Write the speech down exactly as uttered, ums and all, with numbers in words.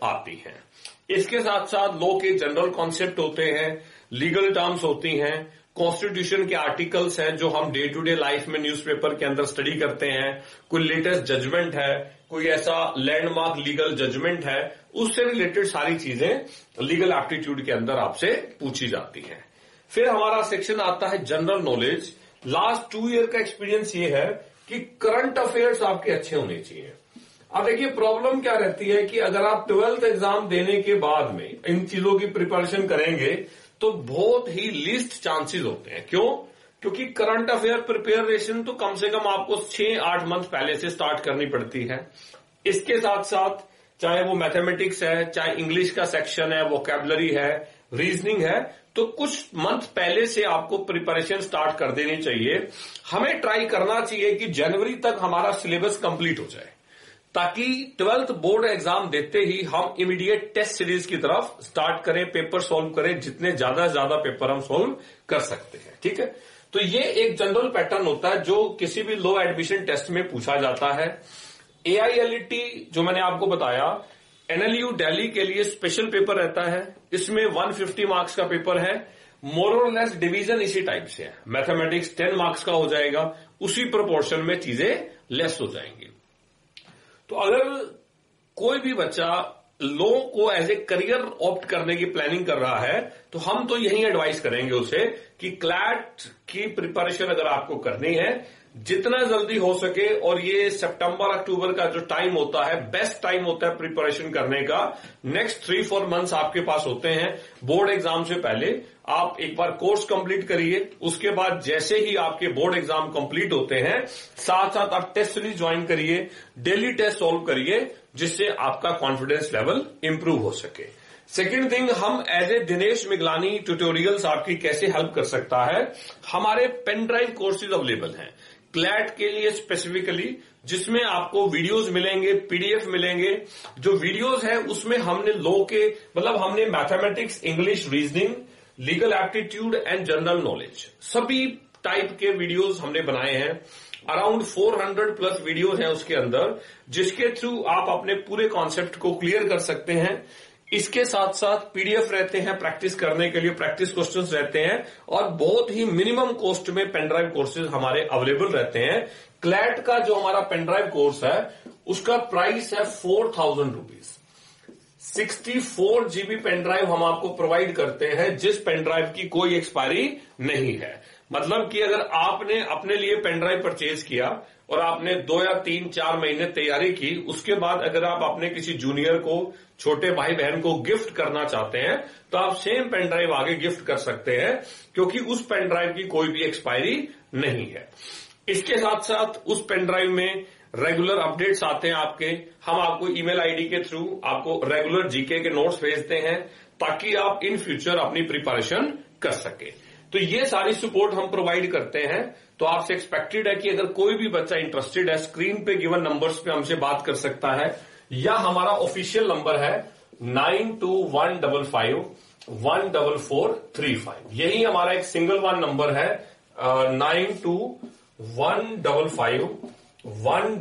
आती हैं। इसके साथ साथ लॉ के जनरल कॉन्सेप्ट होते हैं, लीगल टर्म्स होती हैं, कॉन्स्टिट्यूशन के आर्टिकल्स हैं जो हम डे टू डे लाइफ में न्यूज़पेपर के अंदर स्टडी करते हैं, कोई लेटेस्ट जजमेंट है, कोई ऐसा लैंडमार्क लीगल जजमेंट है, उससे रिलेटेड सारी चीजें लीगल एप्टीट्यूड के अंदर आपसे पूछी जाती हैं। फिर हमारा सेक्शन आता है general knowledge. Last two year का एक्सपीरियंस ये है कि करंट अफेयर्स आपके अच्छे होने चाहिए। अब देखिए प्रॉब्लम क्या रहती है कि अगर आप ट्वेल्थ एग्जाम देने के बाद में इन चीजों की प्रिपरेशन करेंगे तो बहुत ही लीस्ट चांसेस होते हैं। क्यों? क्योंकि करंट अफेयर प्रिपरेशन तो कम से कम आपको छह आठ मंथ पहले से स्टार्ट करनी पड़ती है। इसके साथ साथ चाहे वो मैथमेटिक्स है, चाहे इंग्लिश का सेक्शन है, वोकैबुलरी है, रीजनिंग है, तो कुछ मंथ पहले से आपको प्रिपरेशन स्टार्ट कर देनी चाहिए। हमें ट्राई करना चाहिए कि जनवरी तक हमारा सिलेबस कंप्लीट हो जाए, ताकि ट्वेल्थ बोर्ड एग्जाम देते ही हम इमीडिएट टेस्ट सीरीज की तरफ स्टार्ट करें, पेपर सॉल्व करें, जितने ज्यादा ज्यादा पेपर हम सॉल्व कर सकते हैं। ठीक है, तो ये एक जनरल पैटर्न होता है जो किसी भी लो एडमिशन टेस्ट में पूछा जाता है। ए आई एल ई टी जो मैंने आपको बताया, एन एल यू दिल्ली के लिए स्पेशल पेपर रहता है, इसमें एक सौ पचास मार्क्स का पेपर है। मोर और लेस डिवीजन इसी टाइप से है, मैथमेटिक्स दस मार्क्स का हो जाएगा, उसी प्रोपोर्शन में चीजें लेस हो जाएंगी। तो अगर कोई भी बच्चा लॉ को एज ए करियर ऑप्ट करने की प्लानिंग कर रहा है तो हम तो यही एडवाइस करेंगे उसे कि क्लैट की प्रिपरेशन अगर आपको करनी है जितना जल्दी हो सके, और ये सितंबर अक्टूबर का जो टाइम होता है बेस्ट टाइम होता है प्रिपरेशन करने का। नेक्स्ट थ्री फोर मंथ्स आपके पास होते हैं बोर्ड एग्जाम से पहले। आप एक बार कोर्स कंप्लीट करिए, उसके बाद जैसे ही आपके बोर्ड एग्जाम कंप्लीट होते हैं साथ साथ आप टेस्ट सीरीज ज्वाइन करिए, डेली टेस्ट सॉल्व करिए, जिससे आपका कॉन्फिडेंस लेवल इंप्रूव हो सके। सेकेंड थिंग, हम as a Dinesh Miglani tutorials आपकी कैसे हेल्प कर सकता है। हमारे पेन ड्राइव कोर्सेज अवेलेबल हैं क्लैट के लिए स्पेसिफिकली, जिसमें आपको वीडियोस मिलेंगे, पीडीएफ मिलेंगे। जो वीडियोस है उसमें हमने लॉ के मतलब हमने mathematics, English, reasoning, legal aptitude and general knowledge सभी टाइप के वीडियोस हमने बनाए हैं। अराउंड चार सौ प्लस वीडियोस हैं उसके अंदर, जिसके थ्रू आप अपने पूरे कॉन्सेप्ट को क्लियर कर सकते हैं। इसके साथ साथ पीडीएफ रहते हैं प्रैक्टिस करने के लिए, प्रैक्टिस क्वेश्चंस रहते हैं, और बहुत ही मिनिमम कॉस्ट में पेनड्राइव कोर्सेज हमारे अवेलेबल रहते हैं। क्लैट का जो हमारा पेनड्राइव कोर्स है उसका प्राइस है four thousand rupees. Sixty four GB pen drive हम आपको प्रोवाइड करते हैं, जिस पेनड्राइव की कोई एक्सपायरी नहीं है। मतलब कि अगर आपने अपने लिए पेनड्राइव परचेज किया और आपने दो या तीन चार महीने तैयारी की, उसके बाद अगर आप अपने किसी जूनियर को, छोटे भाई बहन को गिफ्ट करना चाहते हैं तो आप सेम पेनड्राइव आगे गिफ्ट कर सकते हैं, क्योंकि उस पेनड्राइव की कोई भी एक्सपायरी नहीं है। इसके साथ साथ उस पेनड्राइव में रेगुलर अपडेट्स आते हैं आपके। हम आपको ईमेल आईडी के थ्रू आपको रेगुलर जीके के नोट्स भेजते हैं, ताकि आप इन फ्यूचर अपनी प्रिपरेशन कर सके। तो ये सारी सपोर्ट हम प्रोवाइड करते हैं। तो आपसे एक्सपेक्टेड है कि अगर कोई भी बच्चा इंटरेस्टेड है, स्क्रीन पे गिवन नंबर्स पे हमसे बात कर सकता है, या हमारा ऑफिशियल नंबर है nine to one double five one double four three five. यही हमारा एक सिंगल वन नंबर है, nine to one double five one